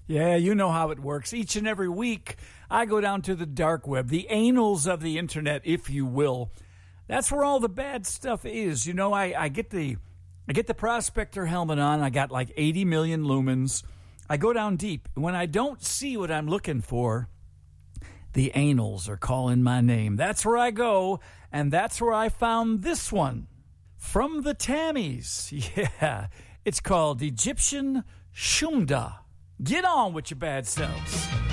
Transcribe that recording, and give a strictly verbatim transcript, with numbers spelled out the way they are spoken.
Yeah, you know how it works. Each and every week, I go down to the dark web, the annals of the internet, if you will. That's where all the bad stuff is. You know, I, I get the I get the Prospector helmet on. I got like eighty million lumens. I go down deep. When I don't see what I'm looking for, the annals are calling my name. That's where I go, and that's where I found this one. From the Tammies. Yeah, it's called Egyptian Shumda. Get on with your bad selves.